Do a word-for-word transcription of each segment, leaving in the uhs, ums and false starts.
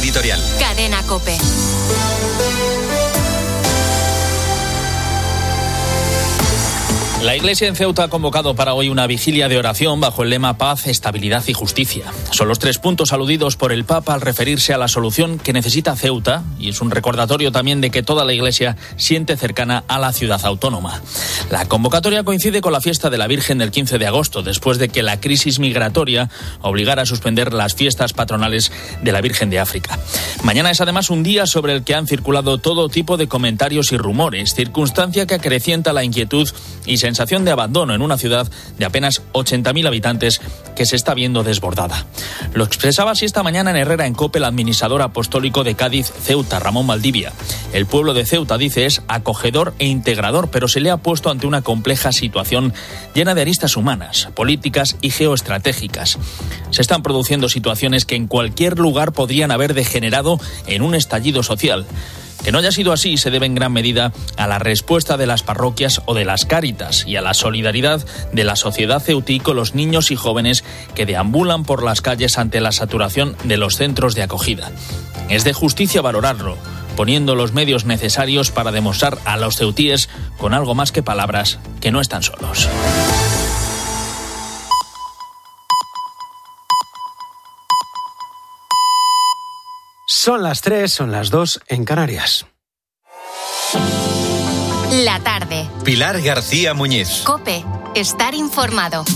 editorial. Cadena COPE. La Iglesia en Ceuta ha convocado para hoy una vigilia de oración bajo el lema Paz, Estabilidad y Justicia. Son los tres puntos aludidos por el Papa al referirse a la solución que necesita Ceuta, y es un recordatorio también de que toda la Iglesia siente cercana a la ciudad autónoma. La convocatoria coincide con la fiesta de la Virgen del quince de agosto, después de que la crisis migratoria obligara a suspender las fiestas patronales de la Virgen de África. Mañana es además un día sobre el que han circulado todo tipo de comentarios y rumores, circunstancia que acrecienta la inquietud y sensación de abandono en una ciudad de apenas ochenta mil habitantes que se está viendo desbordada. Lo expresaba así esta mañana en Herrera en COPE el administrador apostólico de Cádiz, Ceuta, Ramón Valdivia. El pueblo de Ceuta, dice, es acogedor e integrador, pero se le ha puesto ante una compleja situación llena de aristas humanas, políticas y geoestratégicas. Se están produciendo situaciones que en cualquier lugar podrían haber degenerado en un estallido social. Que no haya sido así se debe en gran medida a la respuesta de las parroquias o de las Cáritas y a la solidaridad de la sociedad ceutí con los niños y jóvenes que deambulan por las calles ante la saturación de los centros de acogida. Es de justicia valorarlo, poniendo los medios necesarios para demostrar a los ceutíes, con algo más que palabras, que no están solos. Son las tres, son las dos en Canarias. La tarde. Pilar García Muñiz. COPE. Estar informado.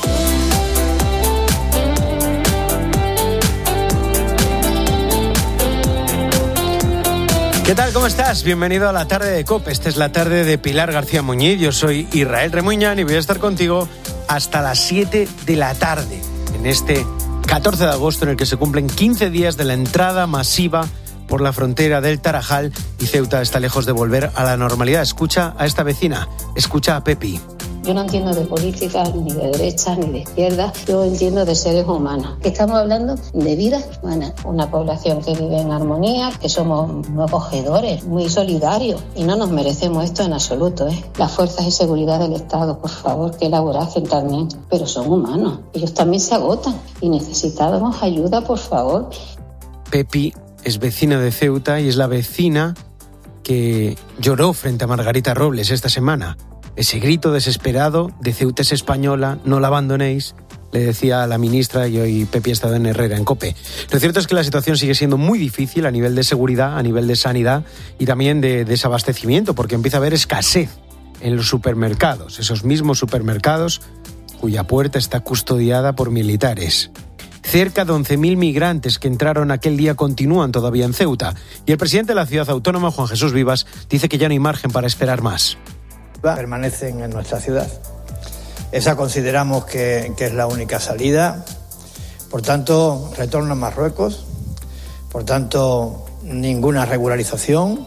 ¿Qué tal? ¿Cómo estás? Bienvenido a la tarde de COPE. Esta es la tarde de Pilar García Muñiz. Yo soy Israel Remuñán y voy a estar contigo hasta las siete de la tarde en este catorce de agosto, en el que se cumplen quince días de la entrada masiva por la frontera del Tarajal, y Ceuta está lejos de volver a la normalidad. Escucha a esta vecina, escucha a Pepi. Yo no entiendo de política, ni de derecha, ni de izquierda. Yo entiendo de seres humanos. Estamos hablando de vidas humanas. Una población que vive en armonía, que somos muy acogedores, muy solidarios. Y no nos merecemos esto en absoluto, ¿eh? Las fuerzas de seguridad del Estado, por favor, que elaborasen también. Pero son humanos. Ellos también se agotan. Y necesitamos ayuda, por favor. Pepi es vecina de Ceuta y es la vecina que lloró frente a Margarita Robles esta semana. Ese grito desesperado de Ceuta es española, no la abandonéis, le decía a la ministra, y hoy Pepi ha estado en Herrera, en COPE. Lo cierto es que la situación sigue siendo muy difícil a nivel de seguridad, a nivel de sanidad y también de desabastecimiento, porque empieza a haber escasez en los supermercados, esos mismos supermercados cuya puerta está custodiada por militares. Cerca de once mil migrantes que entraron aquel día continúan todavía en Ceuta, y el presidente de la ciudad autónoma, Juan Jesús Vivas, dice que ya no hay margen para esperar más. Permanecen en nuestra ciudad. Esa consideramos que, que es la única salida. Por tanto, retorno a Marruecos. Por tanto, ninguna regularización,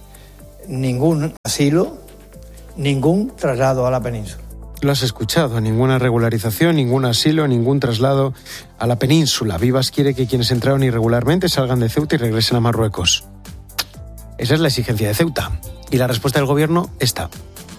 ningún asilo, ningún traslado a la península. Lo has escuchado, ninguna regularización, ningún asilo, ningún traslado a la península. Vivas quiere que quienes entraron irregularmente salgan de Ceuta y regresen a Marruecos. Esa es la exigencia de Ceuta. Y la respuesta del gobierno está.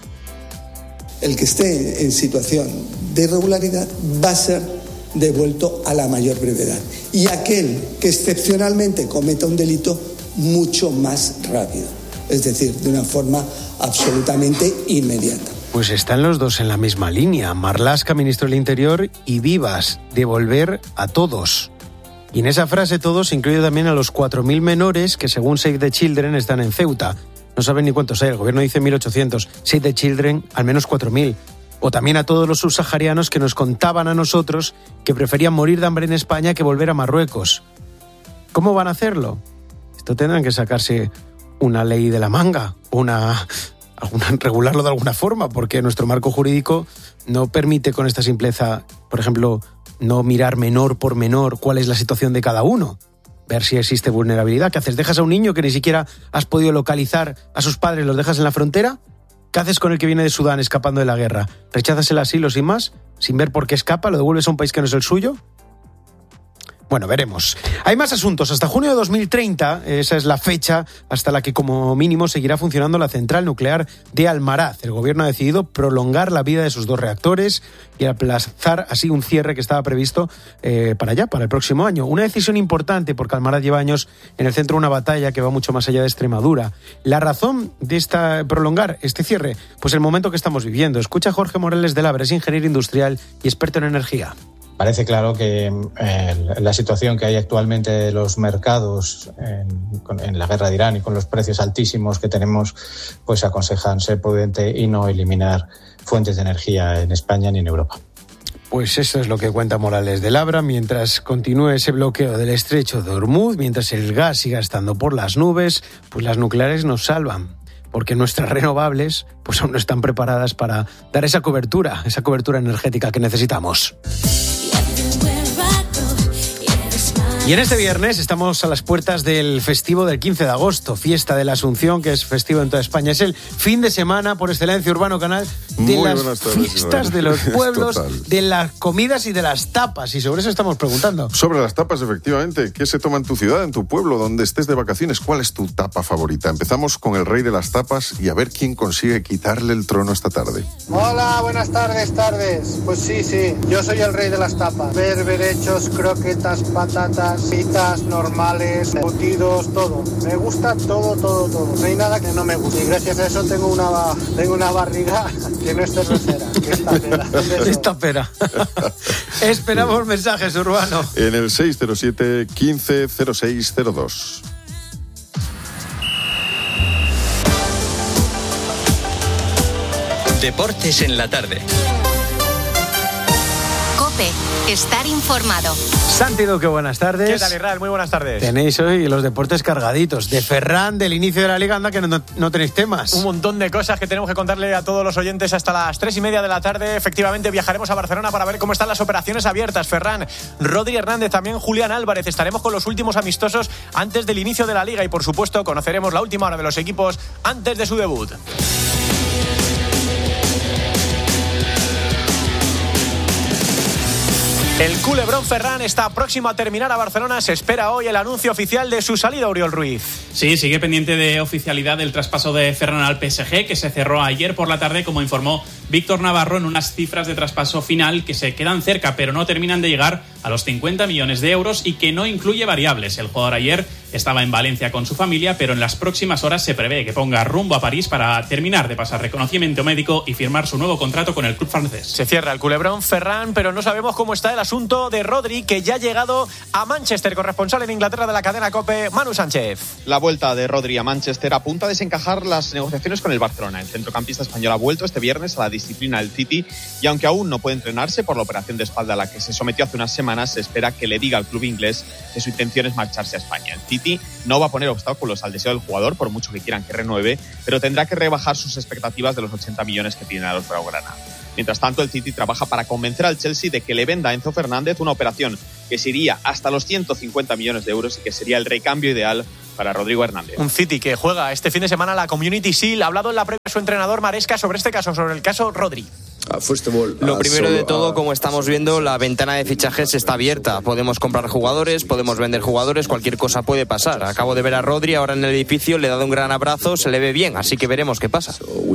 El que esté en situación de irregularidad va a ser devuelto a la mayor brevedad. Y aquel que excepcionalmente cometa un delito, mucho más rápido. Es decir, de una forma absolutamente inmediata. Pues están los dos en la misma línea. Marlaska, ministro del Interior, y Vivas, devolver a todos. Y en esa frase todos incluye también a los cuatro mil menores que, según Save the Children, están en Ceuta. No saben ni cuántos hay, el gobierno dice mil ochocientos, Save the Children al menos cuatro mil. O también a todos los subsaharianos que nos contaban a nosotros que preferían morir de hambre en España que volver a Marruecos. ¿Cómo van a hacerlo? Esto tendrán que sacarse una ley de la manga, una, alguna, regularlo de alguna forma, porque nuestro marco jurídico no permite con esta simpleza, por ejemplo, no mirar menor por menor cuál es la situación de cada uno. Ver si existe vulnerabilidad. ¿Qué haces? ¿Dejas a un niño que ni siquiera has podido localizar a sus padres, los dejas en la frontera? ¿Qué haces con el que viene de Sudán escapando de la guerra? ¿Rechazas el asilo sin más? ¿Sin ver por qué escapa? ¿Lo devuelves a un país que no es el suyo? Bueno, veremos. Hay más asuntos. Hasta junio de dos mil treinta, esa es la fecha hasta la que como mínimo seguirá funcionando la central nuclear de Almaraz. El gobierno ha decidido prolongar la vida de sus dos reactores y aplazar así un cierre que estaba previsto eh, para allá, para el próximo año. Una decisión importante porque Almaraz lleva años en el centro de una batalla que va mucho más allá de Extremadura. La razón de esta prolongar este cierre, pues el momento que estamos viviendo. Escucha a Jorge Morales de Labra, es ingeniero industrial y experto en energía. Parece claro que eh, la situación que hay actualmente de los mercados en, con, en la guerra de Irán y con los precios altísimos que tenemos, pues aconsejan ser prudente y no eliminar fuentes de energía en España ni en Europa. Pues eso es lo que cuenta Morales de Labra, mientras continúe ese bloqueo del estrecho de Hormuz, mientras el gas siga estando por las nubes, pues las nucleares nos salvan, porque nuestras renovables pues aún no están preparadas para dar esa cobertura, esa cobertura energética que necesitamos. Y en este viernes estamos a las puertas del festivo del quince de agosto, fiesta de la Asunción, que es festivo en toda España. Es el fin de semana por excelencia, Urbano Canal, de Muy las tardes, fiestas Urbano. de los pueblos, Total. de las comidas y de las tapas. Y sobre eso estamos preguntando. Sobre las tapas, efectivamente. ¿Qué se toma en tu ciudad, en tu pueblo, donde estés de vacaciones? ¿Cuál es tu tapa favorita? Empezamos con el rey de las tapas y a ver quién consigue quitarle el trono esta tarde. Hola, buenas tardes, tardes. Pues sí, sí, yo soy el rey de las tapas. Berberechos, croquetas, patatas, pitas normales, embutidos, todo. Me gusta todo, todo, todo. No hay nada que no me guste. Y gracias a eso tengo una, tengo una barriga que no es cervecera, que es tapera. Es tapera. Esperamos mensajes, Urbano. En el seis cero siete, quince cero seis cero dos. Deportes en la tarde. COPE, estar informado. Santi Duque, buenas tardes. ¿Qué tal, Israel? Muy buenas tardes. Tenéis hoy los deportes cargaditos. De Ferran, del inicio de la liga, anda que no, no tenéis temas. Un montón de cosas que tenemos que contarle a todos los oyentes hasta las tres y media de la tarde. Efectivamente, viajaremos a Barcelona para ver cómo están las operaciones abiertas. Ferran, Rodri Hernández, también Julián Álvarez. Estaremos con los últimos amistosos antes del inicio de la liga y, por supuesto, conoceremos la última hora de los equipos antes de su debut. El culebrón Ferran está próximo a terminar a Barcelona. Se espera hoy el anuncio oficial de su salida, Oriol Ruiz. Sí, sigue pendiente de oficialidad del traspaso de Ferran al P S G, que se cerró ayer por la tarde, como informó Víctor Navarro, en unas cifras de traspaso final que se quedan cerca, pero no terminan de llegar a los cincuenta millones de euros y que no incluye variables. El jugador ayer estaba en Valencia con su familia, pero en las próximas horas se prevé que ponga rumbo a París para terminar de pasar reconocimiento médico y firmar su nuevo contrato con el club francés. Se cierra el culebrón Ferran, pero no sabemos cómo está el asunto de Rodri, que ya ha llegado a Manchester. Corresponsal en Inglaterra de la cadena COPE, Manu Sánchez. La vuelta de Rodri a Manchester apunta a desencajar las negociaciones con el Barcelona. El centrocampista español ha vuelto este viernes a la disciplina del City y aunque aún no puede entrenarse por la operación de espalda a la que se sometió hace unas semanas, se espera que le diga al club inglés que su intención es marcharse a España. El City no va a poner obstáculos al deseo del jugador, por mucho que quieran que renueve, pero tendrá que rebajar sus expectativas de los ochenta millones que tienen a los blaugrana. Mientras tanto, el City trabaja para convencer al Chelsea de que le venda a Enzo Fernández una operación que se iría hasta los ciento cincuenta millones de euros y que sería el recambio ideal para Rodrigo Hernández. Un City que juega este fin de semana la Community Shield. Ha hablado en la previa su entrenador Maresca sobre este caso, sobre el caso Rodri. Lo primero de todo, como estamos viendo, la ventana de fichajes está abierta. Podemos comprar jugadores, podemos vender jugadores, cualquier cosa puede pasar. Acabo de ver a Rodri ahora en el edificio, le he dado un gran abrazo, se le ve bien, así que veremos qué pasa.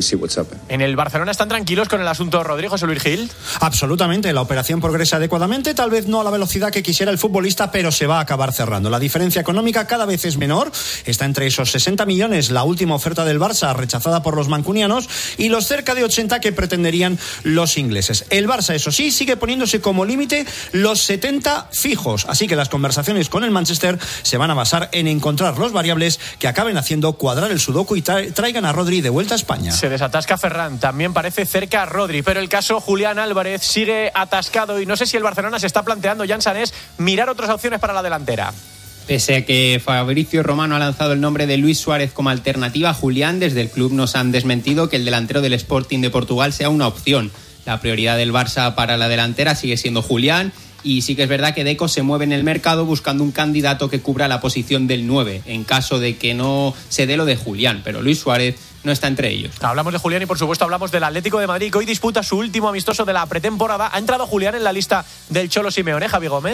En el Barcelona están tranquilos con el asunto Rodrigo, José Luis Gil. Absolutamente, la operación progresa adecuadamente, tal vez no a la velocidad que quisiera el futbolista, pero se va a acabar cerrando. La diferencia económica cada vez es menor, está entre esos sesenta millones, la última oferta del Barça rechazada por los mancunianos, y los cerca de ochenta que pretenderían los ingleses. El Barça, eso sí, sigue poniéndose como límite los setenta fijos, así que las conversaciones con el Manchester se van a basar en encontrar los variables que acaben haciendo cuadrar el sudoku y tra- traigan a Rodri de vuelta a España. Se desatasca Ferran, también parece cerca a Rodri, pero el caso Julián Álvarez sigue atascado y no sé si el Barcelona se está planteando, Jan Sanés, mirar otras opciones para la delantera. Pese a que Fabrizio Romano ha lanzado el nombre de Luis Suárez como alternativa a Julián, desde el club nos han desmentido que el delantero del Sporting de Portugal sea una opción. La prioridad del Barça para la delantera sigue siendo Julián, y sí que es verdad que Deco se mueve en el mercado buscando un candidato que cubra la posición del nueve, en caso de que no se dé lo de Julián, pero Luis Suárez no está entre ellos. Hablamos de Julián y por supuesto hablamos del Atlético de Madrid, que hoy disputa su último amistoso de la pretemporada. ¿Ha entrado Julián en la lista del Cholo Simeone, Javi Gómez?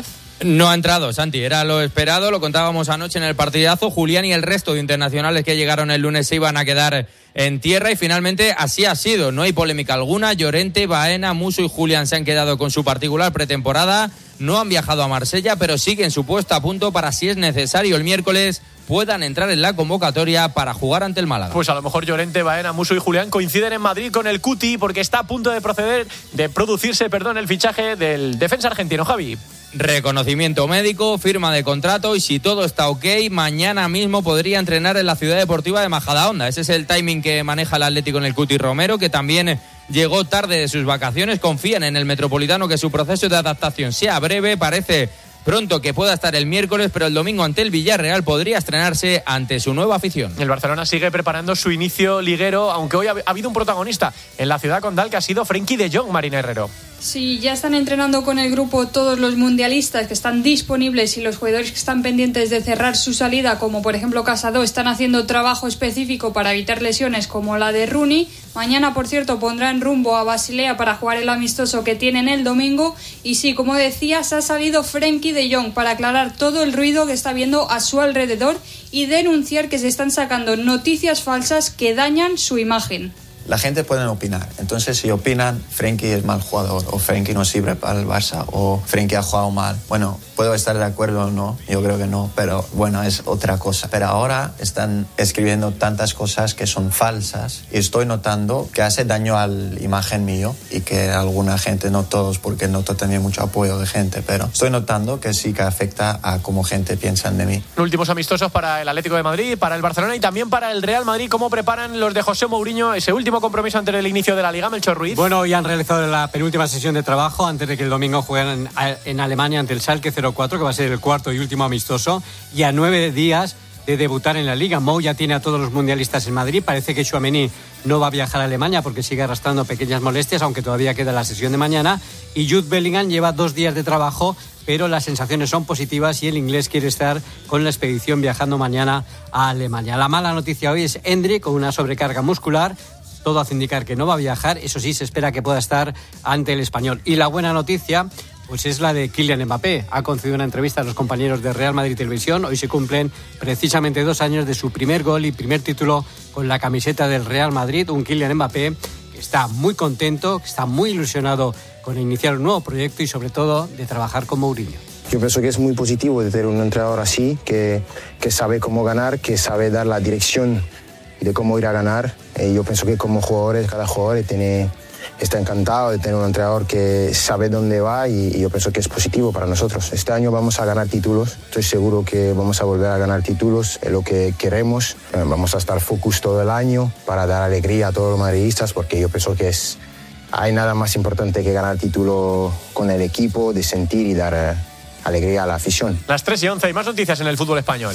No ha entrado, Santi, era lo esperado, lo contábamos anoche en el partidazo. Julián y el resto de internacionales que llegaron el lunes se iban a quedar en tierra y finalmente así ha sido. No hay polémica alguna. Llorente, Baena, Musso y Julián se han quedado con su particular pretemporada. No han viajado a Marsella, pero siguen su puesto a punto para, si es necesario, el miércoles puedan entrar en la convocatoria para jugar ante el Málaga. Pues a lo mejor Llorente, Baena, Musso y Julián coinciden en Madrid con el Cuti porque está a punto de proceder, de producirse, perdón, el fichaje del defensa argentino, Javi. Reconocimiento médico, firma de contrato y si todo está ok, mañana mismo podría entrenar en la Ciudad Deportiva de Majadahonda. Ese es el timing que maneja el Atlético en el Cuti Romero, que también llegó tarde de sus vacaciones. Confían en el Metropolitano que su proceso de adaptación sea breve. Parece pronto que pueda estar el miércoles, pero el domingo ante el Villarreal podría estrenarse ante su nueva afición. El Barcelona sigue preparando su inicio liguero, aunque hoy ha habido un protagonista en la ciudad condal que ha sido Frenkie de Jong, Marina Herrero. Sí, ya están entrenando con el grupo todos los mundialistas que están disponibles y los jugadores que están pendientes de cerrar su salida, como por ejemplo Casado, están haciendo trabajo específico para evitar lesiones como la de Rooney. Mañana, por cierto, pondrán rumbo a Basilea para jugar el amistoso que tienen el domingo. Y sí, como decías, ha salido Frenkie de Jong para aclarar todo el ruido que está habiendo a su alrededor y denunciar que se están sacando noticias falsas que dañan su imagen. La gente puede opinar, entonces si opinan Frenkie es mal jugador o Frenkie no sirve para el Barça o Frenkie ha jugado mal, bueno, puedo estar de acuerdo o no, yo creo que no, pero bueno, es otra cosa. Pero ahora están escribiendo tantas cosas que son falsas y estoy notando que hace daño a la imagen mío y que alguna gente, no todos porque noto también mucho apoyo de gente, pero estoy notando que sí que afecta a cómo gente piensa de mí. Últimos amistosos para el Atlético de Madrid, para el Barcelona y también para el Real Madrid. ¿Cómo preparan los de José Mourinho ese último compromiso antes del inicio de la Liga, Melchor Ruiz? Bueno, hoy han realizado la penúltima sesión de trabajo antes de que el domingo jueguen en, en Alemania ante el Schalke cero cuatro, que va a ser el cuarto y último amistoso, y a nueve días de debutar en la Liga. Mou ya tiene a todos los mundialistas en Madrid. Parece que Tchouaméni no va a viajar a Alemania porque sigue arrastrando pequeñas molestias, aunque todavía queda la sesión de mañana. Y Jude Bellingham lleva dos días de trabajo, pero las sensaciones son positivas y el inglés quiere estar con la expedición viajando mañana a Alemania. La mala noticia hoy es Endrick con una sobrecarga muscular. Todo hace indicar que no va a viajar, eso sí, se espera que pueda estar ante el Español. Y la buena noticia, pues es la de Kylian Mbappé. Ha concedido una entrevista a los compañeros de Real Madrid Televisión. Hoy se cumplen precisamente dos años de su primer gol y primer título con la camiseta del Real Madrid. Un Kylian Mbappé que está muy contento, que está muy ilusionado con iniciar un nuevo proyecto y sobre todo de trabajar con Mourinho. Yo pienso que es muy positivo de tener un entrenador así, que, que sabe cómo ganar, que sabe dar la dirección de cómo ir a ganar. Eh, yo pienso que como jugadores, cada jugador tiene, está encantado de tener un entrenador que sabe dónde va y, y yo pienso que es positivo para nosotros. Este año vamos a ganar títulos, estoy seguro que vamos a volver a ganar títulos, es lo que queremos. Eh, vamos a estar focus todo el año para dar alegría a todos los madridistas porque yo pienso que es, hay nada más importante que ganar título con el equipo, de sentir y dar eh, alegría a la afición. Las tres y once y más noticias en el fútbol español.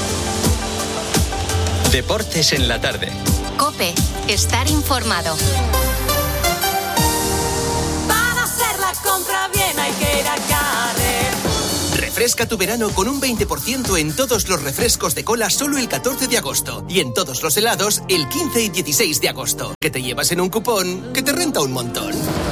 Deportes en la tarde. COPE, estar informado. Para hacer la compra bien hay que ir a Carrer. Refresca tu verano con un veinte por ciento en todos los refrescos de cola solo el catorce de agosto y en todos los helados el quince y dieciséis de agosto. Que te llevas en un cupón que te renta un montón.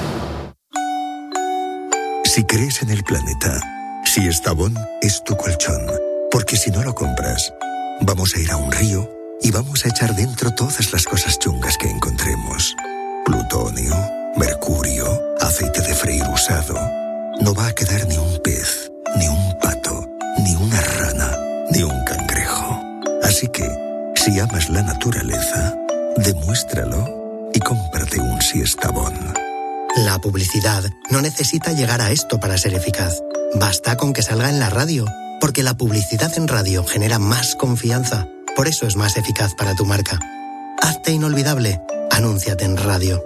Si crees en el planeta, si Estavón es tu colchón, porque si no lo compras, vamos a ir a un río y vamos a echar dentro todas las cosas chungas que encontremos. Plutonio, mercurio, aceite de freír usado. No va a quedar ni un pez, ni un pato, ni una rana, ni un cangrejo. Así que, si amas la naturaleza, demuéstralo y cómprate un Siestabón. La publicidad no necesita llegar a esto para ser eficaz. Basta con que salga en la radio, porque la publicidad en radio genera más confianza. Por eso es más eficaz para tu marca. Hazte inolvidable. Anúnciate en radio.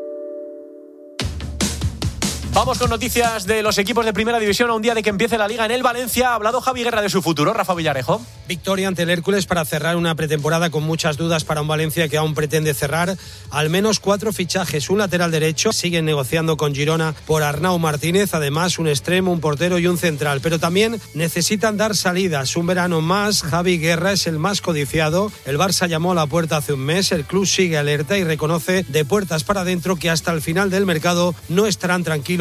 Vamos con noticias de los equipos de Primera División a un día de que empiece la Liga en el Valencia. Ha hablado Javi Guerra de su futuro. Rafa Villarejo. Victoria ante el Hércules para cerrar una pretemporada con muchas dudas para un Valencia que aún pretende cerrar al menos cuatro fichajes. Un lateral derecho. Siguen negociando con Girona por Arnau Martínez. Además, un extremo, un portero y un central. Pero también necesitan dar salidas. Un verano más. Javi Guerra es el más codiciado. El Barça llamó a la puerta hace un mes. El club sigue alerta y reconoce de puertas para adentro que hasta el final del mercado no estarán tranquilos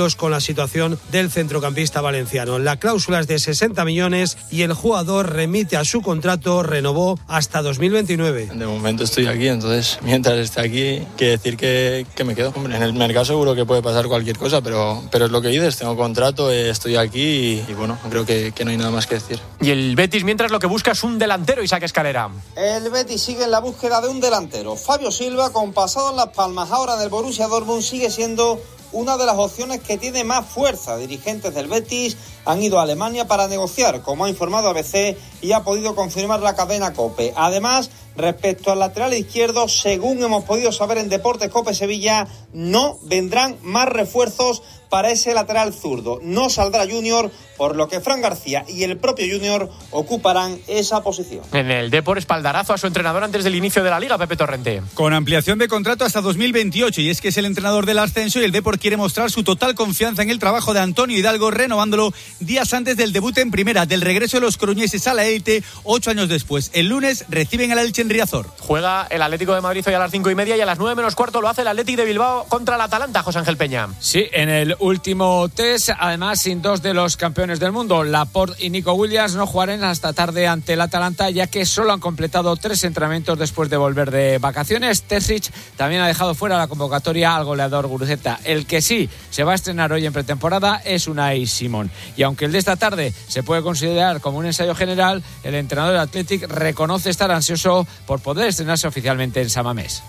tranquilos con la situación del centrocampista valenciano. La cláusula es de sesenta millones y el jugador remite a su contrato, renovó hasta dos mil veintinueve. De momento estoy aquí, entonces mientras esté aquí, quiere decir que, que me quedo. Hombre, en el mercado seguro que puede pasar cualquier cosa, pero, pero es lo que dices, tengo contrato, estoy aquí y, y bueno, creo que, que no hay nada más que decir. Y el Betis mientras lo que busca es un delantero, Isaac Escalera. El Betis sigue en la búsqueda de un delantero. Fabio Silva, con pasado en Las Palmas, ahora en el Borussia Dortmund, sigue siendo una de las opciones que tiene más fuerza. Dirigentes del Betis han ido a Alemania para negociar, como ha informado A B C y ha podido confirmar la cadena COPE. Además, respecto al lateral izquierdo, según hemos podido saber en Deportes COPE Sevilla, no vendrán más refuerzos para ese lateral zurdo. No saldrá Junior, por lo que Fran García y el propio Junior ocuparán esa posición. En el Depor, espaldarazo a su entrenador antes del inicio de la Liga, Pepe Torrente. Con ampliación de contrato hasta dos mil veintiocho, y es que es el entrenador del ascenso y el Depor quiere mostrar su total confianza en el trabajo de Antonio Hidalgo, renovándolo días antes del debut en primera, del regreso de los coruñeses a la élite, ocho años después. El lunes reciben al Elche en Riazor. Juega el Atlético de Madrid hoy a las cinco y media y a las nueve menos cuarto lo hace el Athletic de Bilbao contra el Atalanta, José Ángel Peña. Sí, en el último test, además sin dos de los campeones del mundo, Laporte y Nico Williams, no jugarán hasta tarde ante el Atalanta, ya que solo han completado tres entrenamientos después de volver de vacaciones. Terzic también ha dejado fuera la convocatoria al goleador Guruceta. El que sí se va a estrenar hoy en pretemporada es Unai Simón. Y aunque el de esta tarde se puede considerar como un ensayo general, el entrenador del Athletic reconoce estar ansioso por poder estrenarse oficialmente en San Mamés.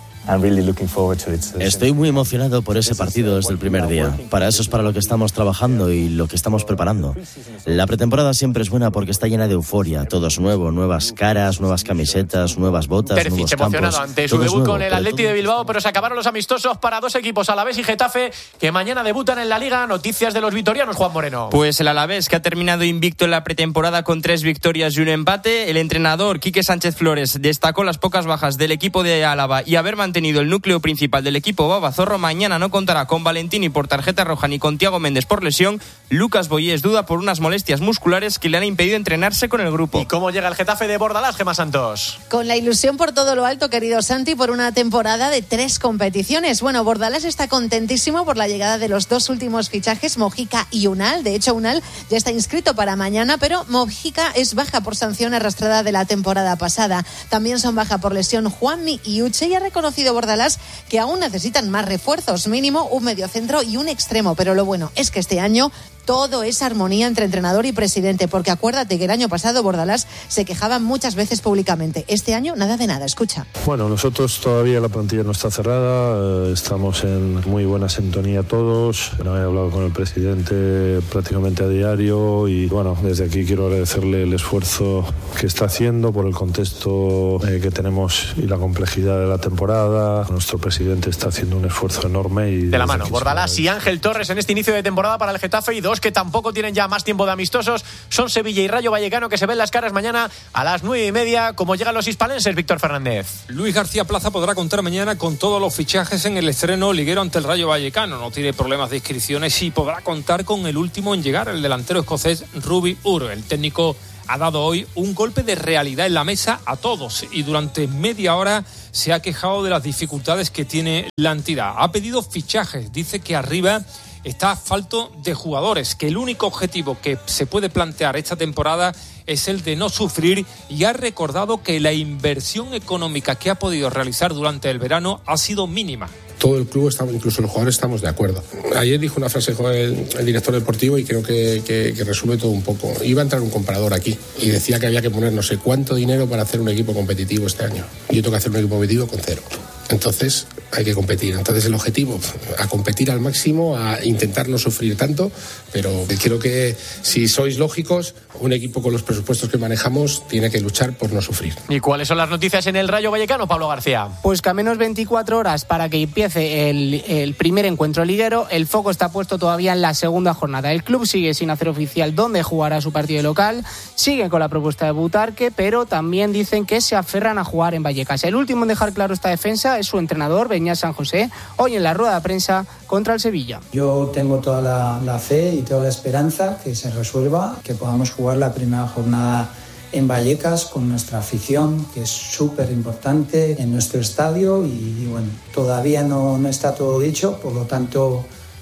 Estoy muy emocionado por ese partido desde el primer día. Para eso es para lo que estamos trabajando y lo que estamos preparando. La pretemporada siempre es buena porque está llena de euforia. Todo es nuevo, nuevas caras, nuevas camisetas, nuevas botas, Terzic nuevos emocionado campos. ante su Todo es debut nuevo, con el pero Athletic de Bilbao, pero se acabaron los amistosos para dos equipos, Alavés y Getafe, que mañana debutan en la Liga. Noticias de los vitorianos, Juan Moreno. Pues el Alavés, que ha terminado invicto en la pretemporada con tres victorias y un empate. El entrenador Quique Sánchez Flores destacó las pocas bajas del equipo de Álava y haber mantenido el núcleo principal del equipo Babazorro. Mañana no contará con Valentini por tarjeta roja ni con Thiago Méndez por lesión. Lucas Boyés duda por unas molestias musculares que le han impedido entrenarse con el grupo. ¿Y cómo llega el Getafe de Bordalás, Gemma Santos? Con la ilusión por todo lo alto, querido Santi, por una temporada de tres competiciones. Bueno, Bordalás está contentísimo por la llegada de los dos últimos fichajes, Mojica y Unal. De hecho, Unal ya está inscrito para mañana, pero Mojica es baja por sanción arrastrada de la temporada pasada. También son baja por lesión Juanmi y Uche, y ha reconocido Bordalás que aún necesitan más refuerzos, mínimo un mediocentro y un extremo, pero lo bueno es que este año todo es armonía entre entrenador y presidente, porque acuérdate que el año pasado Bordalás se quejaba muchas veces públicamente. Este año nada de nada, escucha. Bueno, nosotros todavía la plantilla no está cerrada, eh, estamos en muy buena sintonía todos. He hablado con el presidente prácticamente a diario y bueno, desde aquí quiero agradecerle el esfuerzo que está haciendo por el contexto eh, que tenemos y la complejidad de la temporada. Nuestro presidente está haciendo un esfuerzo enorme. Y de la mano, Bordalás y Ángel Torres en este inicio de temporada para el Getafe, y dos que tampoco tienen ya más tiempo de amistosos son Sevilla y Rayo Vallecano, que se ven las caras mañana a las nueve y media. Como llegan los hispalenses, Víctor Fernández. Luis García Plaza podrá contar mañana con todos los fichajes en el estreno liguero ante el Rayo Vallecano. No tiene problemas de inscripciones y podrá contar con el último en llegar, el delantero escocés Ruby Ur. El técnico ha dado hoy un golpe de realidad en la mesa a todos y durante media hora se ha quejado de las dificultades que tiene la entidad. Ha pedido fichajes, dice que arriba está falto de jugadores, que el único objetivo que se puede plantear esta temporada es el de no sufrir, y ha recordado que la inversión económica que ha podido realizar durante el verano ha sido mínima. Todo el club, estamos, incluso los jugadores, estamos de acuerdo. Ayer dijo una frase el, el director deportivo y creo que, que, que resume todo un poco. Iba a entrar un comprador aquí y decía que había que poner no sé cuánto dinero para hacer un equipo competitivo este año. Yo tengo que hacer un equipo competitivo con cero. Entonces hay que competir. Entonces el objetivo, a competir al máximo, a intentar no sufrir tanto, pero creo que si sois lógicos, un equipo con los presupuestos que manejamos tiene que luchar por no sufrir. ¿Y cuáles son las noticias en el Rayo Vallecano, Pablo García? Pues que a menos veinticuatro horas para que empiece el, el primer encuentro liguero, el foco está puesto todavía en la segunda jornada. El club sigue sin hacer oficial dónde jugará su partido local, sigue con la propuesta de Butarque, pero también dicen que se aferran a jugar en Vallecas. El último en dejar claro esta defensa es su entrenador, Beñat San José, hoy en la rueda de prensa contra el Sevilla. Yo tengo toda la, la fe y toda la esperanza que se resuelva, que podamos jugar la primera jornada en Vallecas con nuestra afición, que es súper importante en nuestro estadio, y, y bueno, todavía no, no está todo dicho, por lo tanto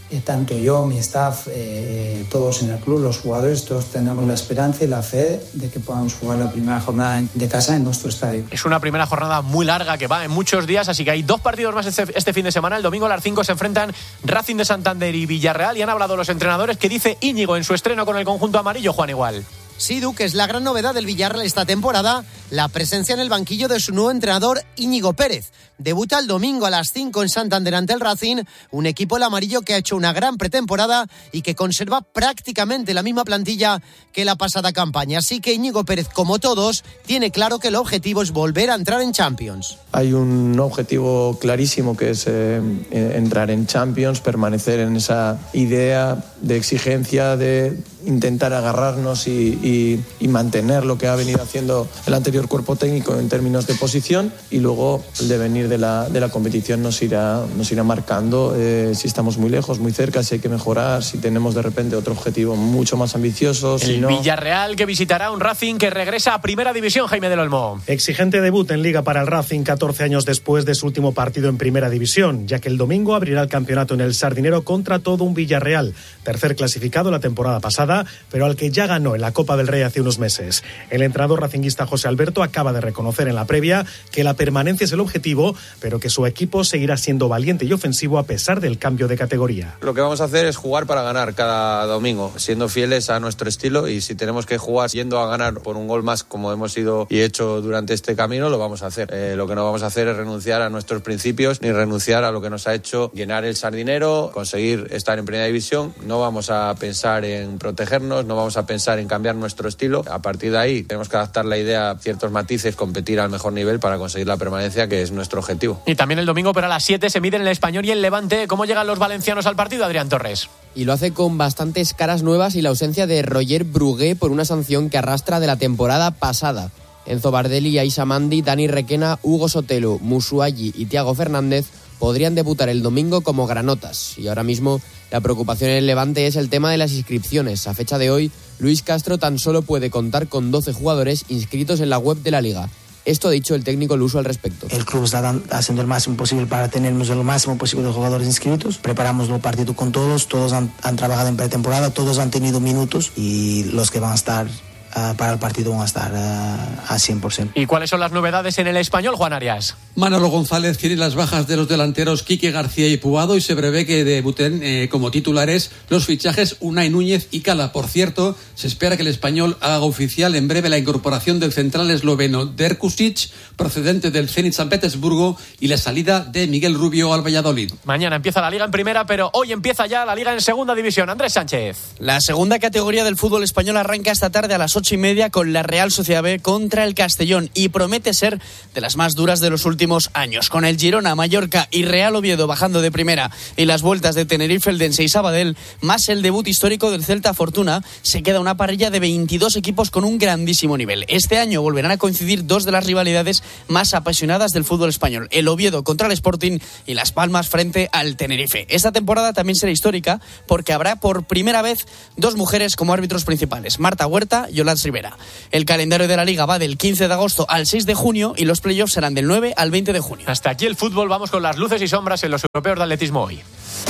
eh, tanto yo, mi staff, eh, todos en el club, los jugadores, todos tenemos la esperanza y la fe de que podamos jugar la primera jornada de casa en nuestro estadio. Es una primera jornada muy larga que va en muchos días, así que hay dos partidos más este, este fin de semana. El domingo a las cinco se enfrentan Racing de Santander y Villarreal, y han hablado los entrenadores. Que dice Íñigo en su estreno con el conjunto amarillo, Juan Igual. Sí, Duque, es la gran novedad del Villarreal esta temporada, la presencia en el banquillo de su nuevo entrenador Íñigo Pérez. Debuta el domingo a las cinco en Santander ante el Racing, un equipo el amarillo que ha hecho una gran pretemporada y que conserva prácticamente la misma plantilla que la pasada campaña. Así que Íñigo Pérez, como todos, tiene claro que el objetivo es volver a entrar en Champions. Hay un objetivo clarísimo que es eh, entrar en Champions, permanecer en esa idea de exigencia, de intentar agarrarnos y, y, y mantener lo que ha venido haciendo el anterior cuerpo técnico en términos de posición, y luego el devenir de la, de la competición nos irá, nos irá marcando eh, si estamos muy lejos, muy cerca, si hay que mejorar, si tenemos de repente otro objetivo mucho más ambicioso. El si no... Villarreal, que visitará un Racing que regresa a Primera División, Jaime del Olmo. Exigente debut en Liga para el Racing catorce años después de su último partido en Primera División, ya que el domingo abrirá el campeonato en el Sardinero contra todo un Villarreal, tercer clasificado la temporada pasada, pero al que ya ganó en la Copa del Rey hace unos meses. El entrenador racinguista José Alberto acaba de reconocer en la previa que la permanencia es el objetivo, pero que su equipo seguirá siendo valiente y ofensivo a pesar del cambio de categoría. Lo que vamos a hacer es jugar para ganar cada domingo, siendo fieles a nuestro estilo, y si tenemos que jugar yendo a ganar por un gol más, como hemos ido y hecho durante este camino, lo vamos a hacer. Eh, lo que no vamos a hacer es renunciar a nuestros principios, ni renunciar a lo que nos ha hecho llenar el Sardinero, conseguir estar en Primera División. No vamos a pensar en protegernos, no vamos a pensar en cambiar nuestro estilo. A partir de ahí tenemos que adaptar la idea a ciertos matices, competir al mejor nivel para conseguir la permanencia, que es nuestro objetivo. Y también el domingo, pero a las siete, se miden el Español y el Levante. ¿Cómo llegan los valencianos al partido, Adrián Torres? Y lo hace con bastantes caras nuevas y la ausencia de Roger Brugué por una sanción que arrastra de la temporada pasada. Enzo Bardelli, Aisa Mandi, Dani Requena, Hugo Sotelo, Musuagi y Thiago Fernández podrían debutar el domingo como granotas. Y ahora mismo la preocupación en el Levante es el tema de las inscripciones. A fecha de hoy, Luis Castro tan solo puede contar con doce jugadores inscritos en la web de la Liga. Esto ha dicho el técnico luso al respecto. El club está haciendo el máximo posible para tenernos el máximo posible de jugadores inscritos. Preparamos el partido con todos, todos han, han trabajado en pretemporada, todos han tenido minutos, y los que van a estar Uh, para el partido van a estar uh, a cien por ciento. ¿Y cuáles son las novedades en el Español, Juan Arias? Manolo González tiene las bajas de los delanteros Quique García y Pubado, y se prevé que debuten eh, como titulares los fichajes Unai Núñez y Cala. Por cierto, se espera que el Español haga oficial en breve la incorporación del central esloveno Derkusic, procedente del Zenit San Petersburgo, y la salida de Miguel Rubio al Valladolid. Mañana empieza la Liga en Primera, pero hoy empieza ya la Liga en Segunda División. Andrés Sánchez. La segunda categoría del fútbol español arranca esta tarde a las ocho y media con la Real Sociedad B contra el Castellón, y promete ser de las más duras de los últimos años, con el Girona, Mallorca y Real Oviedo bajando de primera y las vueltas de Tenerife, Eldense y Sabadell, más el debut histórico del Celta Fortuna. Se queda una parrilla de veintidós equipos con un grandísimo nivel. Este año volverán a coincidir dos de las rivalidades más apasionadas del fútbol español, el Oviedo contra el Sporting y Las Palmas frente al Tenerife. Esta temporada también será histórica porque habrá por primera vez dos mujeres como árbitros principales, Marta Huerta y Yolanda Rivera. El calendario de la Liga va del quince de agosto al seis de junio y los playoffs serán del nueve al veinte de junio. Hasta aquí el fútbol. Vamos con las luces y sombras en los europeos de atletismo hoy.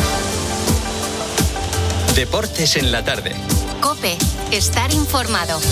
Deportes en la tarde. COPE. Estar informado.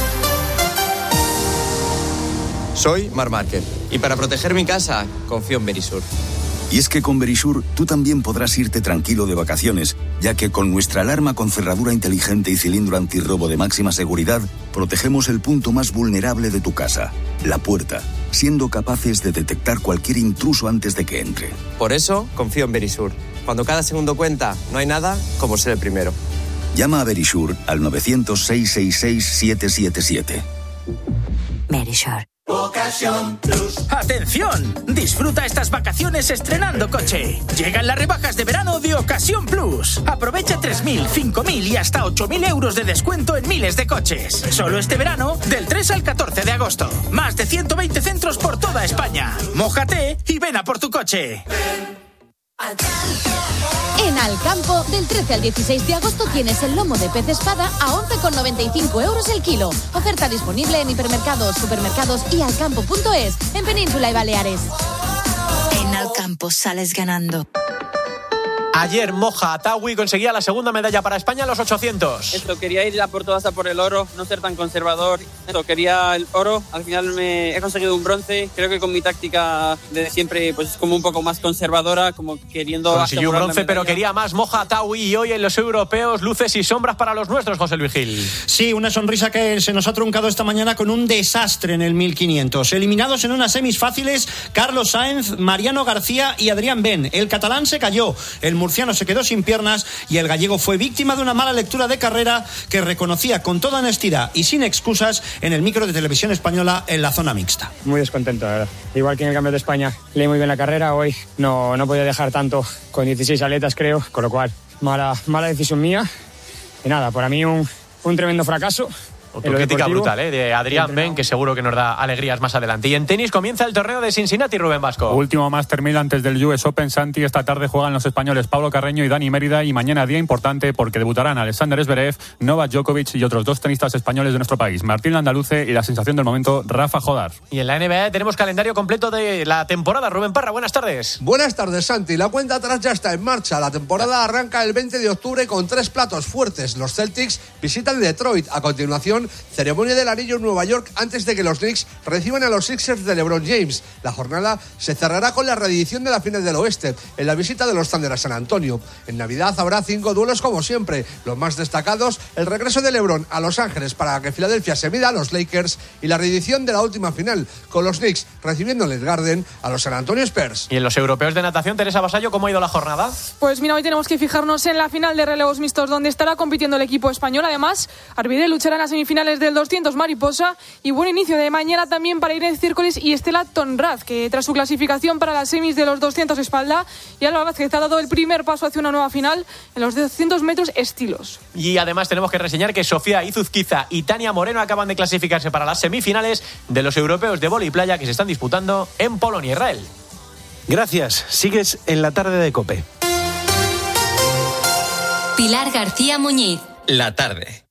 Soy Mar Márquez y para proteger mi casa confío en Verisur. Y es que con Verisur tú también podrás irte tranquilo de vacaciones, ya que con nuestra alarma con cerradura inteligente y cilindro antirrobo de máxima seguridad, protegemos el punto más vulnerable de tu casa, la puerta, siendo capaces de detectar cualquier intruso antes de que entre. Por eso confío en Verisur. Cuando cada segundo cuenta, no hay nada como ser el primero. Llama a Verisur al nueve cero cero, seis seis seis, siete siete siete. Verisur. Ocasión Plus. ¡Atención! Disfruta estas vacaciones estrenando coche. Llegan las rebajas de verano de Ocasión Plus. Aprovecha tres mil, cinco mil y hasta ocho mil euros de descuento en miles de coches. Solo este verano, del tres al catorce de agosto. Más de ciento veinte centros por toda España. Mójate y ven a por tu coche. En Alcampo, del trece al dieciséis de agosto tienes el lomo de pez espada a once con noventa y cinco euros el kilo. Oferta disponible en hipermercados, supermercados y alcampo punto es, en Península y Baleares. En Alcampo sales ganando. Ayer Moja Atawi conseguía la segunda medalla para España en los ochocientos. Esto, quería ir a por todas a por el oro, no ser tan conservador. Esto, quería el oro, al final me he conseguido un bronce. Creo que con mi táctica de siempre, pues es como un poco más conservadora, como queriendo consiguió un bronce, la pero quería más Moja Atawi, y hoy en los europeos luces y sombras para los nuestros, José Luis Gil. Sí, una sonrisa que se nos ha truncado esta mañana con un desastre en el mil quinientos. Eliminados en unas semis fáciles, Carlos Sainz, Mariano García y Adrián Ben. El catalán se cayó, el murciano se quedó sin piernas y el gallego fue víctima de una mala lectura de carrera que reconocía con toda honestidad y sin excusas en el micro de Televisión Española en la zona mixta. Muy descontento, la verdad. Igual que en el Campeonato de España leí muy bien la carrera, hoy no, no podía dejar tanto con dieciséis aletas, creo, con lo cual mala, mala decisión mía. Y nada, para mí un, un tremendo fracaso. Autocrítica brutal, ¿eh? De Adrián Ben, que seguro que nos da alegrías más adelante. Y en tenis comienza el torneo de Cincinnati, Rubén Vasco. Último Master mil antes del U S Open, Santi. Esta tarde juegan los españoles Pablo Carreño y Dani Mérida, y mañana día importante porque debutarán Alexander Zverev, Novak Djokovic y otros dos tenistas españoles de nuestro país, Martín Andaluce y la sensación del momento, Rafa Jodar. Y en la N B A tenemos calendario completo de la temporada. Rubén Parra, buenas tardes. Buenas tardes, Santi. La cuenta atrás ya está en marcha. La temporada arranca el veinte de octubre con tres platos fuertes. Los Celtics visitan Detroit. A continuación, ceremonia de del anillo en Nueva York antes de que los Knicks reciban a los Sixers de LeBron James. La jornada se cerrará con la reedición de la final del oeste, en la visita de los Thunder a San Antonio. En Navidad habrá cinco duelos como siempre. Los más destacados, el regreso de LeBron a Los Ángeles para que Filadelfia se mida a los Lakers, y la reedición de la última final, con los Knicks recibiendo en el Garden a los San Antonio Spurs. Y en los europeos de natación, Teresa Vasallo, ¿cómo ha ido la jornada? Pues mira, hoy tenemos que fijarnos en la final de relevos mixtos, donde estará compitiendo el equipo español. Además, Arvidé luchará en las semifinales del doscientos mariposa, y buen inicio de mañana también para Inés Círcoles y Estela Tonraz, que tras su clasificación para las semis de los doscientos espalda, y Alba Vázquez ha dado el primer paso hacia una nueva final en los doscientos metros estilos. Y además tenemos que reseñar que Sofía Izuzquiza y Tania Moreno acaban de clasificarse para las semifinales de los europeos de vóley playa que se están disputando en Polonia, Israel. Gracias, sigues en la tarde de COPE. Pilar García Muñiz. La tarde.